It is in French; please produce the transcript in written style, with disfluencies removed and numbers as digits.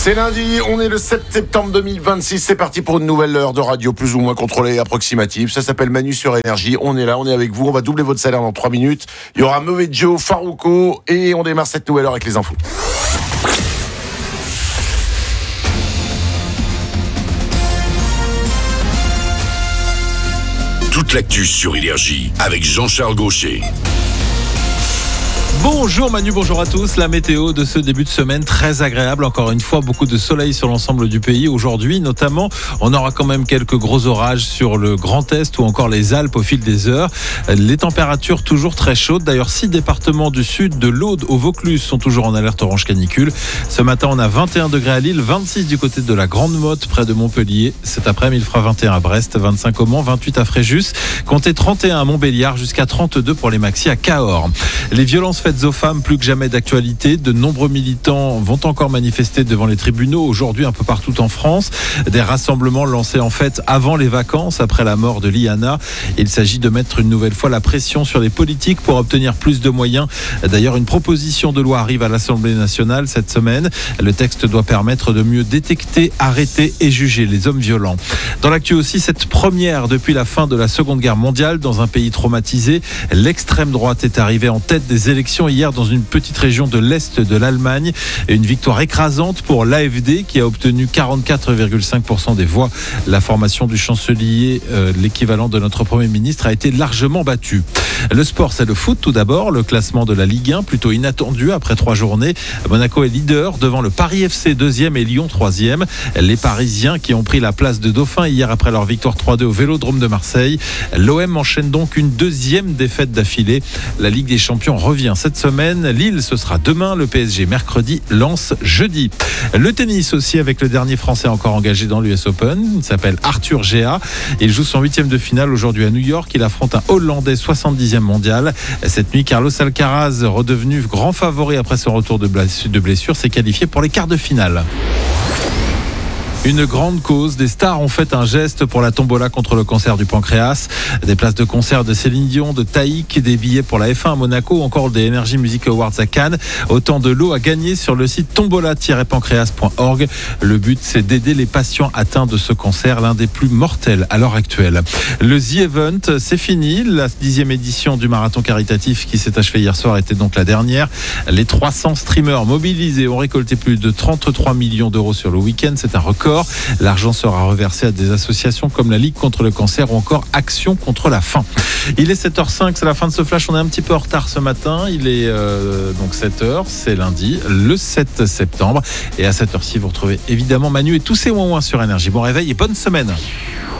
C'est lundi, on est le 7 septembre 2026, c'est parti pour une nouvelle heure de radio plus ou moins contrôlée et approximative. Ça s'appelle Manu sur Énergie, on est là, on est avec vous, on va doubler votre salaire dans 3 minutes. Il y aura Mauvais Joe, Farouko et on démarre cette nouvelle heure avec les infos. Toute l'actu sur Énergie avec Jean-Charles Gaucher. Bonjour Manu, bonjour à tous. La météo de ce début de semaine très agréable. Encore une fois, beaucoup de soleil sur l'ensemble du pays. Aujourd'hui, notamment, on aura quand même quelques gros orages sur le Grand Est ou encore les Alpes au fil des heures. Les températures toujours très chaudes. D'ailleurs, 6 départements du sud, de l'Aude au Vaucluse, sont toujours en alerte orange canicule. Ce matin, on a 21 degrés à Lille, 26 du côté de la Grande Motte, près de Montpellier. Cet après-midi, il fera 21 à Brest, 25 au Mans, 28 à Fréjus. Comptez 31 à Montbéliard, jusqu'à 32 pour les maxis à Cahors. Les violences faites aux femmes, plus que jamais d'actualité. De nombreux militants vont encore manifester devant les tribunaux aujourd'hui un peu partout en France. Des rassemblements lancés en fait avant les vacances, après la mort de Liana. Il s'agit de mettre une nouvelle fois la pression sur les politiques pour obtenir plus de moyens. D'ailleurs, une proposition de loi arrive à l'Assemblée nationale cette semaine. Le texte doit permettre de mieux détecter, arrêter et juger les hommes violents. Dans l'actu aussi, cette première depuis la fin de la Seconde Guerre mondiale dans un pays traumatisé. L'extrême droite est arrivée en tête des élections hier dans une petite région de l'Est de l'Allemagne. Une victoire écrasante pour l'AfD qui a obtenu 44,5% des voix. La formation du chancelier, l'équivalent de notre Premier ministre, a été largement battue. Le sport, c'est le foot tout d'abord. Le classement de la Ligue 1, plutôt inattendu après 3 journées. Monaco est leader devant le Paris FC 2e et Lyon 3e. Les Parisiens qui ont pris la place de Dauphin hier après leur victoire 3-2 au Vélodrome de Marseille. L'OM enchaîne donc une 2e défaite d'affilée. La Ligue des Champions revient cette semaine. Lille, ce sera demain. Le PSG mercredi, Lens jeudi. Le tennis aussi avec le dernier Français encore engagé dans l'US Open. Il s'appelle Arthur Gea. Il joue son 8e de finale aujourd'hui à New York. Il affronte un Hollandais 70e mondial. Cette nuit, Carlos Alcaraz, redevenu grand favori après son retour de blessure, s'est qualifié pour les quarts de finale. Une grande cause, des stars ont fait un geste pour la tombola contre le cancer du pancréas. Des places de concert de Céline Dion, de Taïk, des billets pour la F1 à Monaco, encore des Energy Music Awards à Cannes. Autant de lots à gagner sur le site tombola-pancréas.org. Le but, c'est d'aider les patients atteints de ce cancer, l'un des plus mortels à l'heure actuelle. Le The Event, c'est fini. La 10e édition du marathon caritatif qui s'est achevé hier soir était donc la dernière. Les 300 streamers mobilisés ont récolté plus de 33 millions d'euros sur le week-end. C'est un record. L'argent sera reversé à des associations comme la Ligue contre le cancer ou encore Action contre la faim. Il est 7h05, c'est la fin de ce flash. On est un petit peu en retard ce matin. Il est donc 7h, c'est lundi, le 7 septembre. Et à cette heure-ci, vous retrouvez évidemment Manu et tous ses ouin-ouin sur Énergie. Bon réveil et bonne semaine.